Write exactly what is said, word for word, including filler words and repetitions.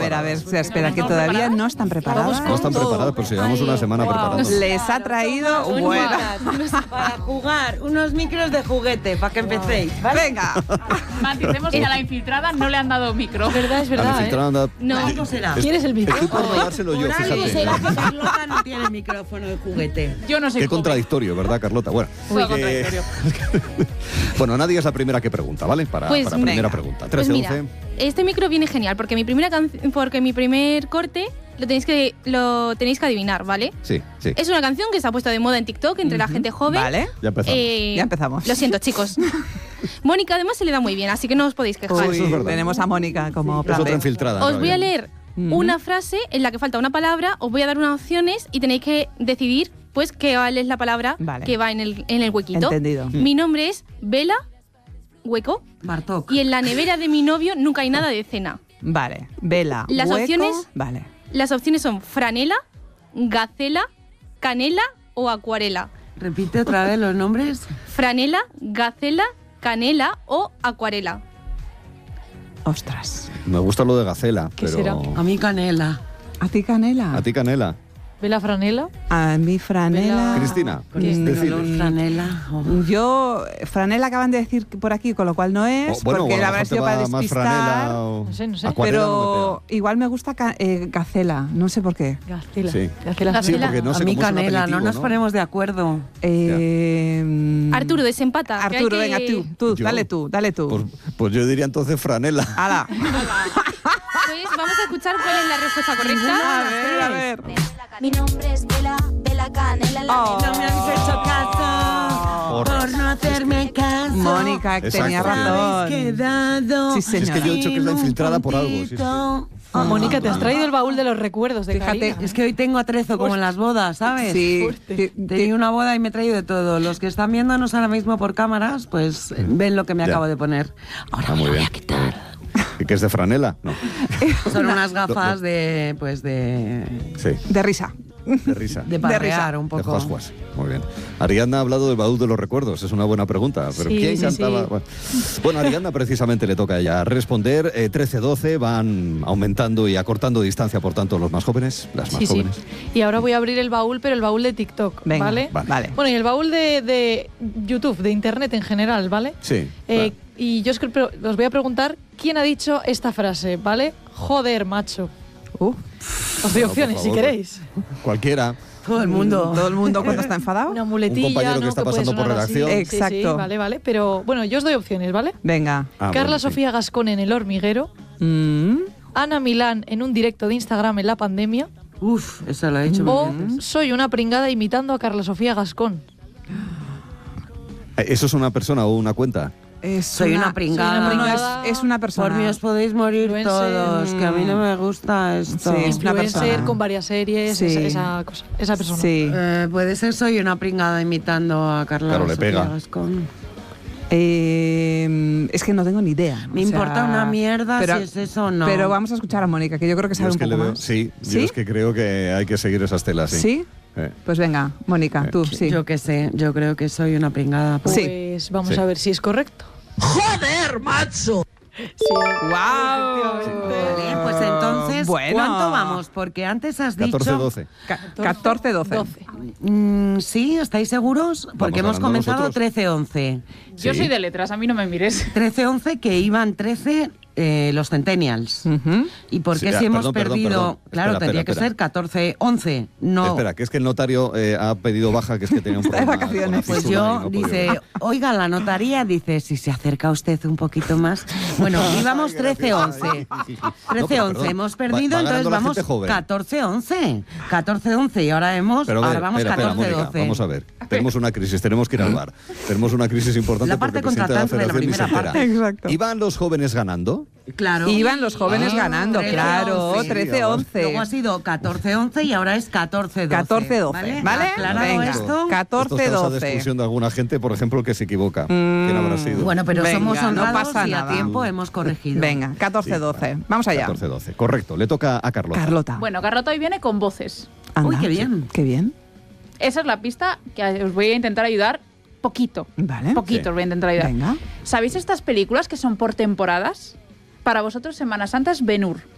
ver, a ver, espera, espera, que todavía no están preparadas. No están preparadas, pues llevamos una semana wow. preparando. Les ha traído, bueno, Para jugar, unos micros de juguete, para que empecéis, ¿vale? venga. Maticemos que a la infiltrada no le han dado micro. Es verdad, es A la verdad, ¿eh? infiltrada anda- No. ¿Cómo será? Es- ¿Quieres el micro? Estoy por no dárselo yo, Por algo fíjate. será que Carlota no tiene micrófono de juguete. Yo no soy Qué joven. contradictorio, ¿verdad, Carlota? Bueno, Fue que- contradictorio. bueno, Nadia es la primera que pregunta, ¿vale? Para, Pues, para la primera venga. pregunta. Pues trece mira, once. este micro viene genial porque mi primera canción, porque mi primer corte lo tenéis que lo tenéis que adivinar, ¿vale? Sí, sí. Es una canción que se ha puesto de moda en TikTok entre la gente joven. Vale. Ya empezamos. Eh, Ya empezamos. Lo siento, chicos. Mónica además se le da muy bien, así que no os podéis quejar. eso es verdad. tenemos a Mónica como es plan otra B. infiltrada. Os ¿no? voy a Ya. leer Ujú. una frase en la que falta una palabra, os voy a dar unas opciones y tenéis que decidir pues qué es la palabra Vale. que va en el, en el huequito. Entendido. Mi nombre es Vela, hueco, Bartok. y en la nevera de mi novio nunca hay nada de cena. Vale, vela, Las hueco, opciones- Vale. Las opciones son franela, gacela, canela o acuarela. Repite otra vez los nombres. Franela, gacela, canela o acuarela. Ostras. Me gusta lo de Gacela, ¿Qué pero... será? A mí canela. ¿A ti, Canela? ¿A ti, Canela? ¿Ve la franela? A mí, Franela. Vela- Cristina, Con este decides. olor franela. Oh. Yo, Franela acaban de decir que por aquí, con lo cual no es, O, bueno, porque o a lo la mejor habrá te sido para va más despistar. franela o... No sé, no sé. Acuarela no Pero igual me gusta ca- eh, Gacela, no sé por qué. Gacela. Sí. Gacela. Sí, Gacela. porque no sé a mí cómo es un canela, no aperitivo, nos ponemos de acuerdo. Eh, mm, Arturo, desempata. que hay Arturo, que- venga tú, tú, Yo. dale tú, dale tú. Pues, pues yo diría entonces franela. Hala. Pues vamos a escuchar cuál es la respuesta correcta. A ver, a ver. Mi nombre es Vela, Vela Canela en la Oh. No me habéis hecho caso Por- por no hacerme caso. Mónica, Exacto. tenía razón. Habéis quedado. Sí, Si es que señora. yo he dicho que es la infiltrada por algo. sí, sí. Puntito. Ah, Mónica, te has traído el baúl de los recuerdos de Fíjate, Karina. Es que hoy tengo atrezo como en las bodas, ¿sabes? Sí. fuerte. Ti- Tenía una boda y me he traído de todo. Los que están viéndonos ahora mismo por cámaras, pues ven lo que me Ya. acabo de poner. Ahora Ah, me muy lo voy bien. a quitar. ¿Y que es de franela? No. Son unas gafas de, pues de, Sí, De risa. de risa. de parrear risa. un De poco. juas, juas. Muy bien. Ariadna ha hablado del baúl de los recuerdos. Es una buena pregunta. Pero Sí, ¿quién sí, cantaba? sí. Bueno, Bueno, a Ariadna precisamente le toca a ella responder. Eh, trece doce van aumentando y acortando distancia, por tanto, los más jóvenes, las más Sí, sí. jóvenes. Y ahora voy a abrir el baúl, pero el baúl de TikTok, Venga, ¿vale? vale. Vale. Bueno, y el baúl de, de YouTube, de Internet en general, ¿vale? Sí. Eh, claro. Y yo os, creo- os voy a preguntar quién ha dicho esta frase, ¿vale? Joder, macho. Uh, Os doy Bueno, por opciones, si favor. queréis. Cualquiera. Todo el mundo. todo el mundo cuando está enfadado. Una muletilla, Un compañero que ¿no? está puede pasando por sonar así. redacción. Sí, sí, Exacto. vale, vale. Pero bueno, yo os doy opciones, ¿vale? Venga. Ah, Carla bueno, sí. Sofía Gascón en El Hormiguero. Mm, Ana Milán en un directo de Instagram en la pandemia. Uf, eso lo he hecho O mil veces. soy una pringada imitando a Carla Sofía Gascón. Eh, ¿Eso es una persona o una cuenta? es Soy una pringada. soy una No, no, pringada. es, es una persona. Por mí os podéis morir Influencer. todos, que a mí no me gusta esto. Sí, es una Influencer persona. con varias series, Sí. esa, esa cosa, esa persona. Sí. Eh, puede ser soy una pringada imitando a Carla Claro, le Sofía pega. Gascón. Eh, es que no tengo ni idea. Me o sea, importa una mierda si es eso o no. Pero vamos a escuchar a Mónica, que yo creo que Yo sabe es un que poco le veo- más. sí, yo ¿Sí? es que creo que hay que seguir esas telas. Sí. ¿Sí? Eh. Pues venga, Mónica, Eh. tú, sí. Yo qué sé, yo creo que soy una pringada. Pues Sí. vamos Sí. a ver si es correcto. ¡Joder, macho! Sí. ¡Wow! Vale, pues entonces, Bueno. ¿cuánto vamos? Porque antes has catorce dicho... doce. catorce doce. doce. Mm, ¿Sí? ¿Estáis seguros? Porque hemos ganando comenzado nosotros. trece once. Yo Sí. soy de letras, a mí no me mires. trece once que iban trece eh, los centennials. Ujú. ¿Y por qué Sí, si ah, hemos perdón, perdón, perdido? perdón. Claro, Espera, tendría espera, que ser catorce once. No. Espera, que es que el notario eh, ha pedido baja, que es que tenía un Está de problema. vacaciones. con la Pues fisura y yo, no podía dice, venir. oiga, la notaría, dice, si se acerca usted un poquito más. Bueno, íbamos trece once. trece once, hemos perdido, Va- va entonces ganando la vamos gente joven. catorce once. catorce once y ahora hemos, Pero a ver, ahora vamos espera, espera, catorce Mónica, doce. vamos a ver. Tenemos una crisis, tenemos que ir al bar. Tenemos una crisis importante La parte porque el presidente de la contratante de la federación ni se primera entera. parte. Exacto. ¿Iban los jóvenes ganando? Claro. Iban los jóvenes Ah, ganando, trece claro, once. trece once. Luego ha sido catorce once y ahora es catorce doce. catorce doce, ¿vale? Aclarado Venga. esto. catorce Esto causa doce. expulsión de alguna gente, por ejemplo, que se equivoca. ¿Quién habrá sido? Bueno, pero Venga, somos no honrados pasa y a nada. tiempo hemos corregido. Venga, catorce doce. Vamos allá. catorce doce. Correcto. Le toca a Carlota. Carlota. Bueno, Carlota hoy viene con voces. Anda. Uy, qué bien. Qué bien. Esa es la pista que os voy a intentar ayudar poquito. Vale. Poquito Sí. os voy a intentar ayudar. Venga. ¿Sabéis estas películas que son por temporadas? Para vosotros Semana Santa es Ben-Hur.